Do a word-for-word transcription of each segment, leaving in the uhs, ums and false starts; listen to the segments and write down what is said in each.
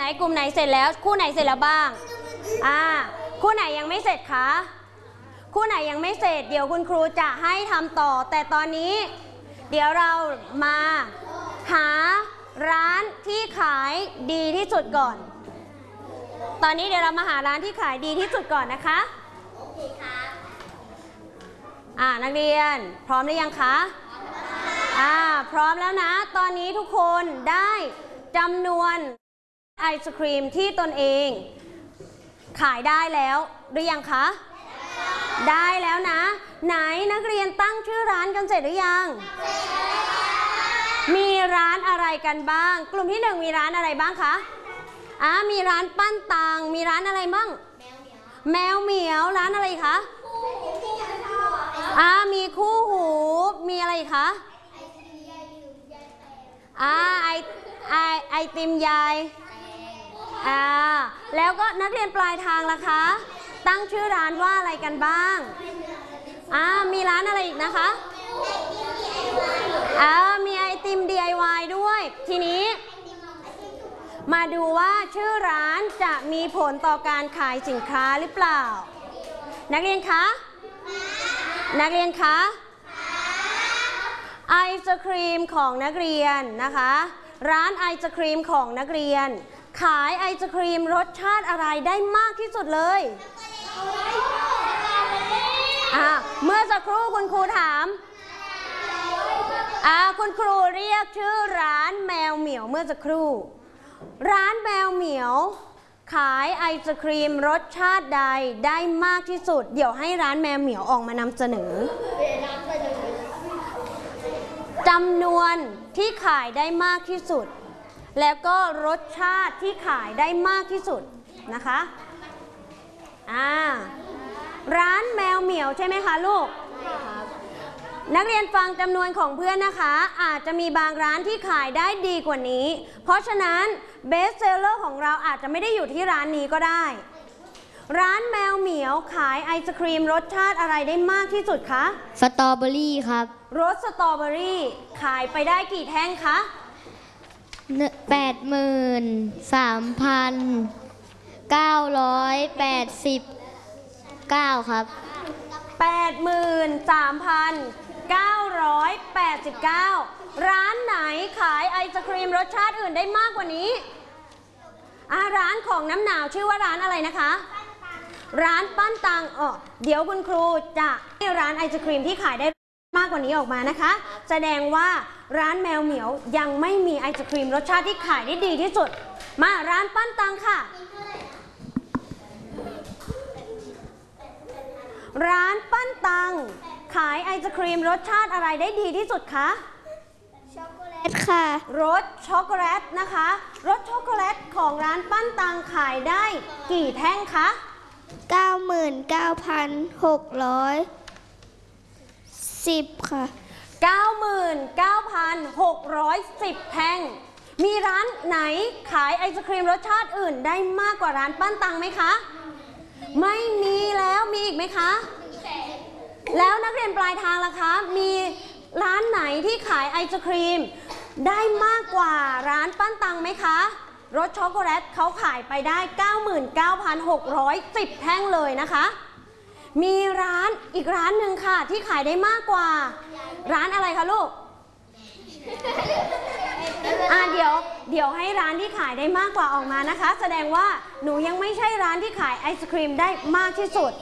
กลุ่มไหนเสร็จแล้วคู่ไหนเสร็จแล้วบ้างอ่าคู่ไหนยังไม่เสร็จคะคู่ไหนยังไม่เสร็จเดี๋ยวคุณครูจะให้ทำต่อแต่ตอนนี้เดี๋ยวเรามาหาร้านที่ขายดีที่สุดก่อนตอนนี้เดี๋ยวเรามาหาร้านที่ขายดีที่สุดก่อนนะคะโอเคค่ะอ่านักเรียนพร้อมหรือยังคะอ่าพร้อมแล้วนะตอนนี้ทุกคนได้จำนวนไอศครีมที่ตนเองขายได้แล้วหรือยังคะได้แล้วนะไหนนักเรียนตั้งชื่อร้านกันเสร็จหรือยังมีร้านอะไรกันบ้างกลุ่มที่หนึ่งมีร้านอะไรบ้างคะอ่ามีร้านปั้นตังมีร้านอะไรบ้างแมวเหมียวร้านอะไรคะอ่ามีคู่หูมีอะไรคะอ่าไอไอไอติมยายอ่าแล้วก็นักเรียนปลายทางล่ะคะตั้งชื่อร้านว่าอะไรกันบ้างอ่ามีร้านอะไรอีกนะคะอ่ามีไอติม ดี ไอ วาย ด้วยทีนี้มาดูว่าชื่อร้านจะมีผลต่อการขายสินค้าหรือเปล่านักเรียนคะนักเรียนคะไอศครีมของนักเรียนนะคะร้านไอศครีมของนักเรียนขายไอศครีมรสชาติอะไรได้มากที่สุดเลยอ่าเมื่อสักครู่คุณครูถามอ่าคุณครูเรียกชื่อร้านแมวเหมียวเมื่อสักครู่ร้านแมวเหมียวขายไอศครีมรสชาติใดได้มากที่สุดเดี๋ยวให้ร้านแมวเหมียวออกมานำเสนอจำนวนที่ขายได้มากที่สุดแล้วก็รสชาติที่ขายได้มากที่สุดนะคะอ่าร้านแมวเหมียวใช่ไหมคะลูกนักเรียนฟังจำนวนของเพื่อนนะคะอาจจะมีบางร้านที่ขายได้ดีกว่านี้เพราะฉะนั้นเบสเซลเลอร์ของเราอาจจะไม่ได้อยู่ที่ร้านนี้ก็ได้ร้านแมวเหมียวขายไอศครีมรสชาติอะไรได้มากที่สุดคะสตรอเบอรี่ครับรสสตรอเบอรี่ขายไปได้กี่แท่งคะแปดหมื่นสามพันเก้าร้อยแปดสิบเก้าครับแปดหมื่นสามพันเก้าร้อยแปดสิบเก้าร้านไหนขายไอศครีมรสชาติอื่นได้มากกว่านี้อ่าร้านของน้ำหนาวชื่อว่าร้านอะไรนะคะร้านปั้นตังอ๋อเดี๋ยวคุณครูจะให้ร้านไอศครีมที่ขายได้มากกว่านี้ออกมานะคะแสดงว่าร้านแมวเหมียวยังไม่มีไอศครีมรสชาติที่ขายได้ดีที่สุดมาร้านปั้นตังค่ะร้านปั้นตังขายไอศครีมรสชาติอะไรได้ดีที่สุดคะช็อกโกแลตค่ะรสช็อกโกแลตนะคะรสช็อกโกแลตของร้านปั้นตังขายได้กี่แท่งคะเก้าหมื่นเก้าพันหกร้อยสิบ ค่ะเก้าหมื่นเก้าพันหกร้อยสิบ แท่งมีร้านไหนขายไอศครีมรสชาติอื่นได้มากกว่าร้านปั้นตังไหมคะไม่มีแล้วมีอีกไหมคะแล้วนักเรียนปลายทางล่ะคะมีร้านไหนที่ขายไอศครีมได้มากกว่าร้านปั้นตังไหมคะรสช็อกโกแลตเขาขายไปได้ เก้าหมื่นเก้าพันหกร้อยสิบ แท่งเลยนะคะมีร้านอีกร้านหนึ่งค่ะที่ขายได้มากกว่าร้านอะไรคะลูกอ่าเดี๋ยวเดี๋ยวให้ร้านที่ขายได้มากกว่าออกมานะคะแสดงว่าหนูยังไม่ใช่ร้านที่ขายไอศครีมได้มากที่สุด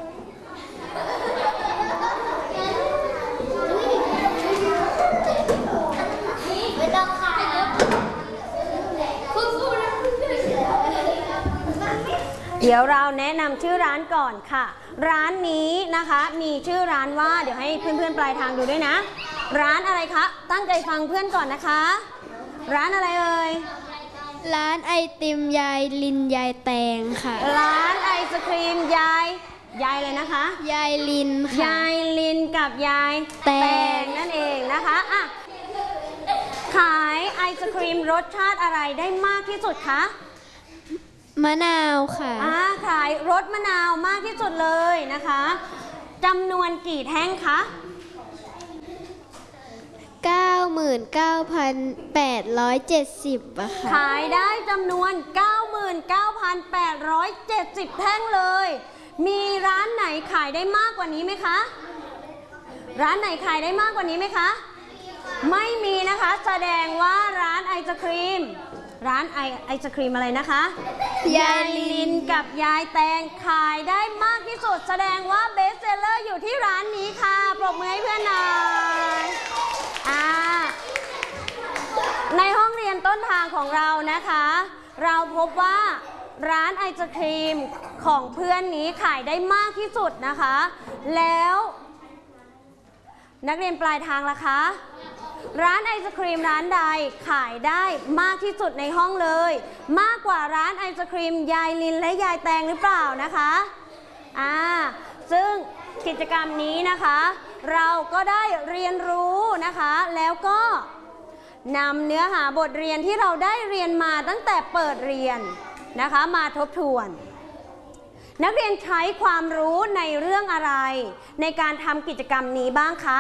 เดี๋ยวเราแนะนำชื่อร้านก่อนค่ะร้านนี้นะคะมีชื่อร้านว่าเดี๋ยวให้เพื่อนๆปลายทางดูด้วยนะร้านอะไรคะตั้งใจฟังเพื่อนก่อนนะคะร้านอะไรเอ่ยร้านไอติมยายลินยายแตงค่ะร้านไอศครีมยายยายเลยนะคะยายลินค่ะยายลินกับยายแตงนั่นเองนะคะอ่ะขายไอศครีมรสชาติอะไรได้มากที่สุดคะมะนาวค่ะอ่าขายรสมะนาวมากที่สุดเลยนะคะจำนวนกี่แท่งคะเก้าหมื่นเก้าพันแปดร้อยเจ็ดสิบอะค่ะขายได้จำนวน เก้าหมื่นเก้าพันแปดร้อยเจ็ดสิบ แท่งเลย มีร้านไหนขายได้มากกว่านี้ไหมคะ ร้านไหนขายได้มากกว่านี้ไหมคะ ไม่มีนะคะ แสดงว่าร้านไอศครีม ร้านไอไอศครีมอะไรนะคะยายลินกับยายแตงขายได้มากที่สุด แสดงว่าเบสเซลเลอร์อยู่ที่ร้านนี้ค่ะ ปรบมือให้เพื่อนหน่อยอ่าในห้องเรียนต้นทางของเรานะคะ เราพบว่าร้านไอศครีมของเพื่อนนี้ขายได้มากที่สุดนะคะ แล้วนักเรียนปลายทางล่ะคะ ร้านไอศครีมร้านใดขายได้มากที่สุดในห้องเลย มากกว่าร้านไอศครีมยายลินและยายแตงหรือเปล่านะคะอ่าซึ่งกิจกรรมนี้นะคะ เราก็ได้เรียนรู้นะคะแล้วก็นำเนื้อหาบทเรียนที่เราได้เรียนมาตั้งแต่เปิดเรียนนะคะมาทบทวน นักเรียนใช้ความรู้ในเรื่องอะไรในการทำกิจกรรมนี้บ้างคะ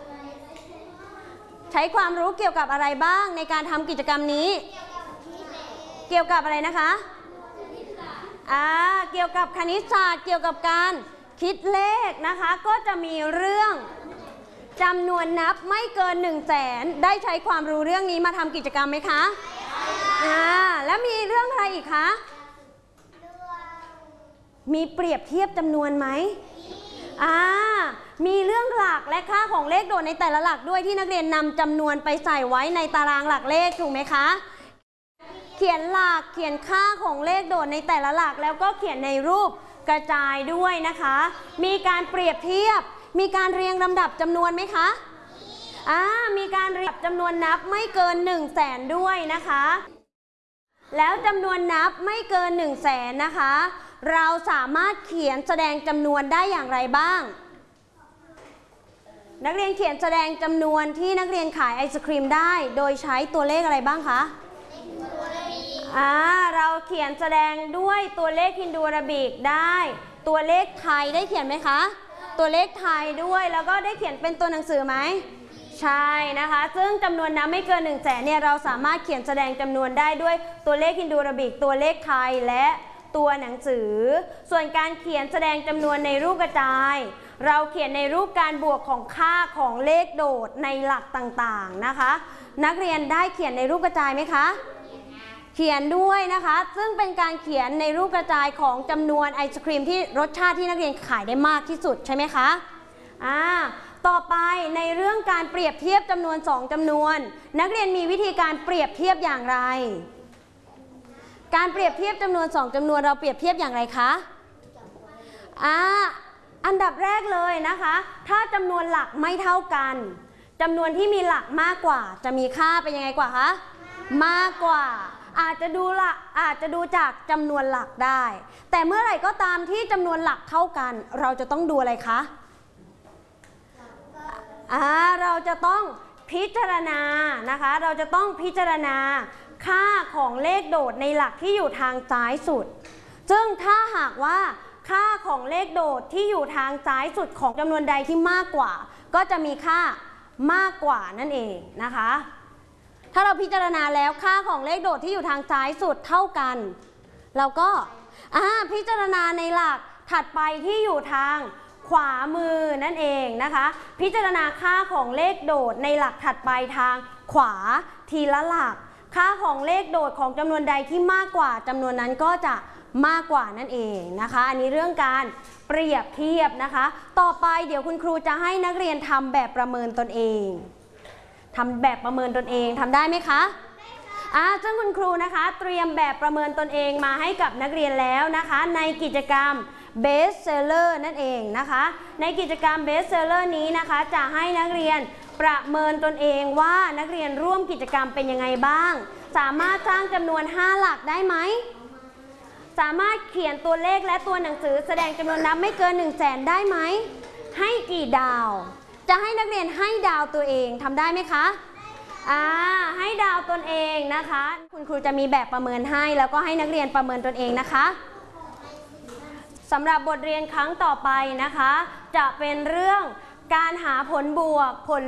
ใช้ความรู้เกี่ยวกับอะไรบ้างในการทำกิจกรรมนี้ เกี่ยวกับอะไรนะคะอ่าเกี่ยวกับคณิตศาสตร์เกี่ยวกับการคิดเลขนะคะก็จะมีเรื่องจำนวนนับไม่เกินหนึ่งแสนได้ใช้ความรู้เรื่องนี้มาทำกิจกรรมไหมคะอ่าแล้วมีเรื่องอะไรอีกคะมีเปรียบเทียบจำนวนไหมอ่ามีเรื่องหลักและค่าของเลขโดดในแต่ละหลักด้วยที่นักเรียนนำจำนวนไปใส่ไว้ในตารางหลักเลขถูกไหมคะเขียนหลักเขียนค่าของเลขโดดในแต่ละหลักแล้วก็เขียนในรูปกระจายด้วยนะคะมีการเปรียบเทียบมีการเรียงลำดับจำนวนไหมคะอ่ามีการเรียงจำนวนนับไม่เกินหนึ่งแสนด้วยนะคะแล้วจำนวนนับไม่เกินหนึ่งแสนนะคะเราสามารถเขียนแสดงจำนวนได้อย่างไรบ้างนักเรียนเขียนแสดงจำนวนที่นักเรียนขายไอศครีมได้โดยใช้ตัวเลขอะไรบ้างคะอ่าเราเขียนแสดงด้วยตัวเลขฮินดูอาราบิกได้ตัวเลขไทยได้เขียนไหมคะตัวเลขไทยด้วยแล้วก็ได้เขียนเป็นตัวหนังสือไหมใช่นะคะซึ่งจำนวนนับไม่เกินหนึ่งแสนเนี่ยเราสามารถเขียนแสดงจำนวนได้ด้วยตัวเลขฮินดูอาราบิกตัวเลขไทยและตัวหนังสือส่วนการเขียนแสดงจำนวนในรูปกระจายเราเขียนในรูปการบวกของค่าของเลขโดดในหลักต่างๆนะคะนักเรียนได้เขียนในรูปกระจายไหมคะเขียนด้วยนะคะซึ่งเป็นการเขียนในรูปกระจายของจำนวนไอศครีมที่รสชาติที่นักเรียนขายได้มากที่สุดใช่ไหมคะอ่าต่อไปในเรื่องการเปรียบเทียบจำนวนสองจำนวนนักเรียนมีวิธีการเปรียบเทียบอย่างไรการเปรียบเทียบจำนวนสองจำนวนเราเปรียบเทียบอย่างไรคะอ่าอันดับแรกเลยนะคะถ้าจำนวนหลักไม่เท่ากันจำนวนที่มีหลักมากกว่าจะมีค่าเป็นยังไงกว่าคะมากกว่าอาจจะดูหลักอาจจะดูจากจำนวนหลักได้แต่เมื่อไหร่ก็ตามที่จำนวนหลักเท่ากันเราจะต้องดูอะไรคะอ่าเราจะต้องพิจารณานะคะเราจะต้องพิจารณาค่าของเลขโดดในหลักที่อยู่ทางซ้ายสุดซึ่งถ้าหากว่าค่าของเลขโดดที่อยู่ทางซ้ายสุดของจำนวนใดที่มากกว่าก็จะมีค่ามากกว่านั่นเองนะคะถ้าเราพิจารณาแล้วค่าของเลขโดดที่อยู่ทางซ้ายสุดเท่ากันเราก็อ่าพิจารณาในหลักถัดไปที่อยู่ทางขวามือนั่นเองนะคะพิจารณาค่าของเลขโดดในหลักถัดไปทางขวาทีละหลักค่าของเลขโดดของจำนวนใดที่มากกว่าจำนวนนั้นก็จะมากกว่านั่นเองนะคะอันนี้เรื่องการเปรียบเทียบนะคะต่อไปเดี๋ยวคุณครูจะให้นักเรียนทำแบบประเมินตนเองทำแบบประเมินตนเองทำได้ไหมคะอ่าซึ่งคุณครูนะคะเตรียมแบบประเมินตนเองมาให้กับนักเรียนแล้วนะคะในกิจกรรม Best Seller นั่นเองนะคะในกิจกรรม Best Seller นี้นะคะจะให้นักเรียนประเมินตนเองว่านักเรียนร่วมกิจกรรมเป็นยังไงบ้างสามารถสร้างจำนวนห้าหลักได้ไหมสามารถเขียนตัวเลขและตัวหนังสือแสดงจำนวนนับไม่เกินหนึ่งแสนได้ไหมให้กี่ดาวจะให้นักเรียนให้ดาวตัวเองทำได้ไหมคะอ่าให้ดาวตนเองนะคะคุณครูจะมีแบบประเมินให้แล้วก็ให้นักเรียนประเมินตนเองนะคะสำหรับบทเรียนครั้งต่อไปนะคะจะเป็นเรื่องการหาผลบวกผล